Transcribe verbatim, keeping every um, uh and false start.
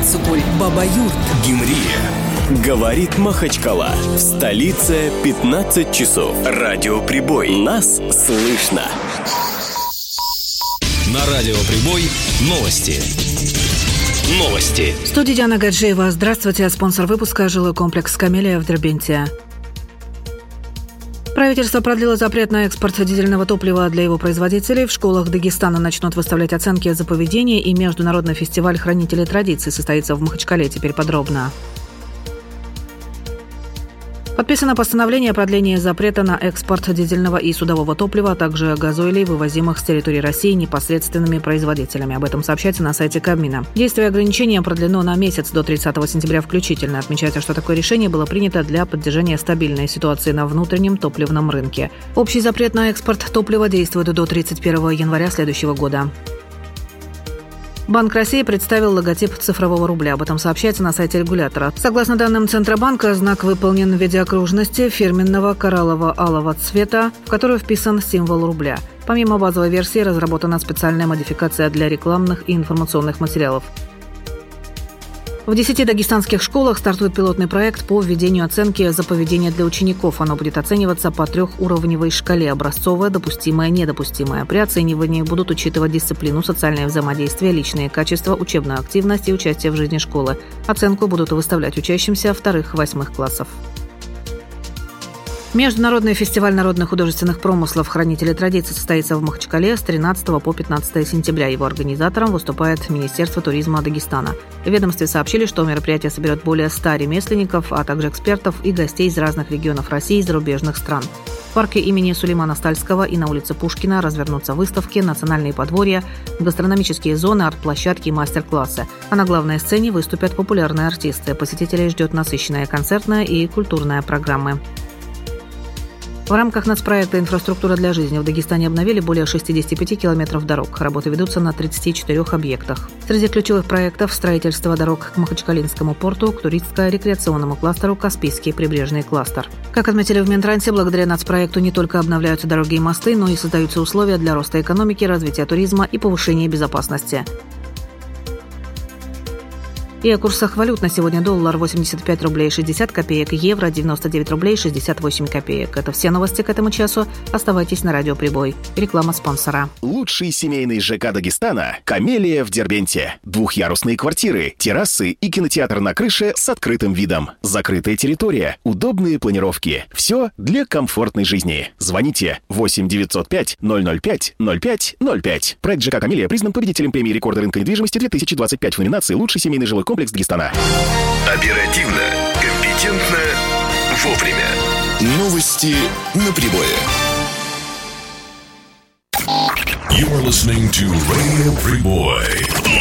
Яссыкуль, Баба-Юрт, Гимрия. Говорит Махачкала. В столице пятнадцать часов. Радио Прибой. Нас слышно. На Радио Прибой новости. Новости. В студии Диана Гаджиева. Здравствуйте. Спонсор выпуска – жилой комплекс «Камелия» в Дербенте. Правительство продлило запрет на экспорт дизельного топлива для его производителей. В школах Дагестана начнут выставлять оценки за поведение, и международный фестиваль хранителей традиций состоится в Махачкале. Теперь подробно. Подписано постановление о продлении запрета на экспорт дизельного и судового топлива, а также газоилей, вывозимых с территории России непосредственными производителями. Об этом сообщается на сайте Кабмина. Действие ограничения продлено на месяц до тридцатого сентября включительно. Отмечается, что такое решение было принято для поддержания стабильной ситуации на внутреннем топливном рынке. Общий запрет на экспорт топлива действует до тридцать первого января следующего года. Банк России представил логотип цифрового рубля. Об этом сообщается на сайте регулятора. Согласно данным Центробанка, знак выполнен в виде окружности фирменного кораллово-алого цвета, в которую вписан символ рубля. Помимо базовой версии, разработана специальная модификация для рекламных и информационных материалов. В десяти дагестанских школах стартует пилотный проект по введению оценки за поведение для учеников. Оно будет оцениваться по трехуровневой шкале: образцовая, допустимая, недопустимая. При оценивании будут учитывать дисциплину, социальное взаимодействие, личные качества, учебную активность и участие в жизни школы. Оценку будут выставлять учащимся вторых-восьмых классов. Международный фестиваль народных художественных промыслов «Хранители традиций» состоится в Махачкале с тринадцатого по пятнадцатое сентября. Его организатором выступает Министерство туризма Дагестана. В ведомстве сообщили, что мероприятие соберет более ста ремесленников, а также экспертов и гостей из разных регионов России и зарубежных стран. В парке имени Сулеймана Стальского и на улице Пушкина развернутся выставки, национальные подворья, гастрономические зоны, арт-площадки и мастер-классы. А на главной сцене выступят популярные артисты. Посетителей ждет насыщенная концертная и культурная программы. В рамках нацпроекта «Инфраструктура для жизни» в Дагестане обновили более шестидесяти пяти километров дорог. Работы ведутся на тридцати четырёх объектах. Среди ключевых проектов – строительство дорог к Махачкалинскому порту, к туристско-рекреационному кластеру, Каспийский прибрежный кластер. Как отметили в Минтрансе, благодаря нацпроекту не только обновляются дороги и мосты, но и создаются условия для роста экономики, развития туризма и повышения безопасности. И о курсах валют на сегодня: доллар восемьдесят пять рублей шестьдесят копеек, евро девяносто девять рублей шестьдесят восемь копеек. Это все новости к этому часу. Оставайтесь на Радио Прибой. Реклама спонсора. Лучший семейный ЖК Дагестана – «Камелия» в Дербенте. Двухъярусные квартиры, террасы и кинотеатр на крыше с открытым видом. Закрытая территория, удобные планировки. Все для комфортной жизни. Звоните восемь девятьсот пять ноль ноль пять ноль пять ноль пять. Проект ЖК «Камелия» признан победителем премии рекорда рынка недвижимости две тысячи двадцать пять в номинации «Лучший семейный жилой комплекс Дагестана». Оперативно, компетентно, вовремя. Новости на Прибое. You are listening to Radio Прибой.